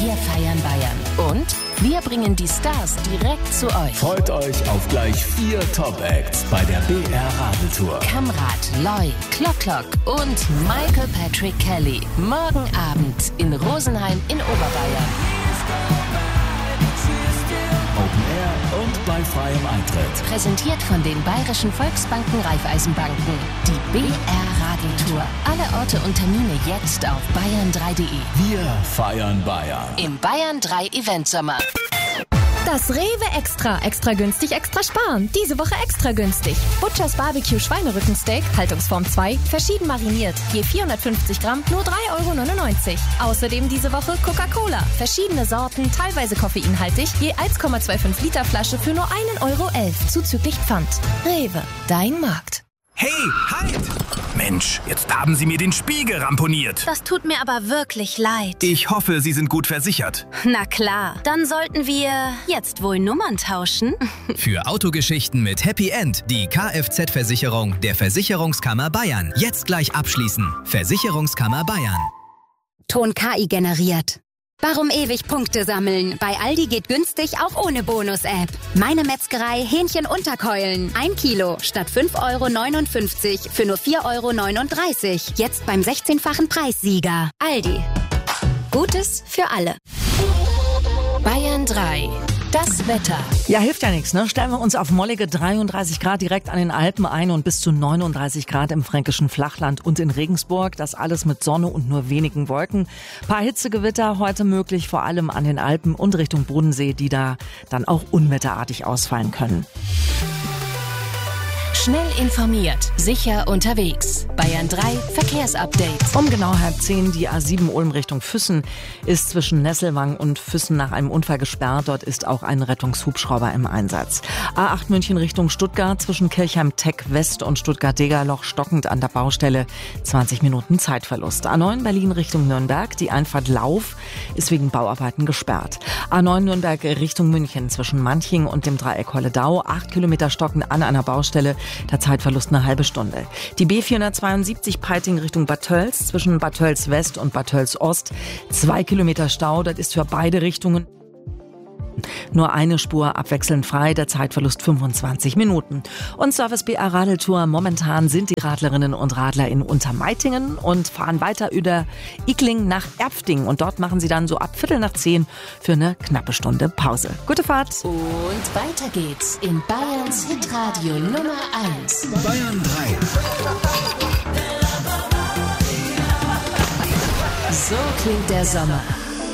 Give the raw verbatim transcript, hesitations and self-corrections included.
Wir feiern Bayern. Und wir bringen die Stars direkt zu euch. Freut euch auf gleich vier Top-Acts bei der B R Radeltour. Kamrat, Loy, Klock Klock und Michael Patrick Kelly. Morgen Abend in Rosenheim in Oberbayern. Open Air und bei freiem Eintritt. Präsentiert von den Bayerischen Volksbanken Raiffeisenbanken. Die B R Radeltour. Alle Orte und Termine jetzt auf bayern drei punkt de. Wir feiern Bayern. Im Bayern drei Event Sommer. Das Rewe Extra. Extra günstig, extra sparen. Diese Woche extra günstig. Butchers Barbecue Schweinerückensteak, Haltungsform zwei, verschieden mariniert. Je vierhundertfünfzig Gramm, nur drei Euro neunundneunzig. Außerdem diese Woche Coca-Cola. Verschiedene Sorten, teilweise koffeinhaltig, je eins Komma fünfundzwanzig Liter Flasche für nur ein Euro elf, zuzüglich Pfand. Rewe, dein Markt. Hey, halt! Mensch, jetzt haben Sie mir den Spiegel ramponiert. Das tut mir aber wirklich leid. Ich hoffe, Sie sind gut versichert. Na klar, dann sollten wir jetzt wohl Nummern tauschen. Für Autogeschichten mit Happy End die Kfz-Versicherung der Versicherungskammer Bayern. Jetzt gleich abschließen. Versicherungskammer Bayern. Ton K I generiert. Warum ewig Punkte sammeln? Bei Aldi geht günstig auch ohne Bonus-App. Meine Metzgerei Hähnchen Unterkeulen. Ein Kilo statt fünf Euro neunundfünfzig für nur vier Euro neununddreißig. Jetzt beim sechzehnfachen Preissieger. Aldi. Gutes für alle. Bayern drei. Das Wetter. Ja, hilft ja nichts, ne? Stellen wir uns auf mollige dreiunddreißig Grad direkt an den Alpen ein und bis zu neununddreißig Grad im fränkischen Flachland und in Regensburg. Das alles mit Sonne und nur wenigen Wolken. Paar Hitzegewitter heute möglich, vor allem an den Alpen und Richtung Bodensee, die da dann auch unwetterartig ausfallen können. Schnell informiert, sicher unterwegs. Bayern drei Verkehrsupdate. Um genau halb zehn die A sieben Ulm Richtung Füssen ist zwischen Nesselwang und Füssen nach einem Unfall gesperrt. Dort ist auch ein Rettungshubschrauber im Einsatz. A acht München Richtung Stuttgart zwischen Kirchheim-Tech West und Stuttgart-Degerloch stockend an der Baustelle. zwanzig Minuten Zeitverlust. A neun Berlin Richtung Nürnberg. Die Einfahrt Lauf ist wegen Bauarbeiten gesperrt. A neun Nürnberg Richtung München zwischen Manching und dem Dreieck Holledau. acht Kilometer stockend an einer Baustelle. Der Zeitverlust eine halbe Stunde. Die B vierhundertzweiundsiebzig Peiting Richtung Bad Tölz zwischen Bad Tölz West und Bad Tölz Ost. Zwei Kilometer Stau, das ist für beide Richtungen nur eine Spur abwechselnd frei, der Zeitverlust fünfundzwanzig Minuten. Und Service B R Radeltour, momentan sind die Radlerinnen und Radler in Untermeitingen und fahren weiter über Igling nach Erpfting. Und dort machen sie dann so ab Viertel nach zehn für eine knappe Stunde Pause. Gute Fahrt! Und weiter geht's in Bayerns Hitradio Nummer eins. Bayern drei. So klingt der Sommer.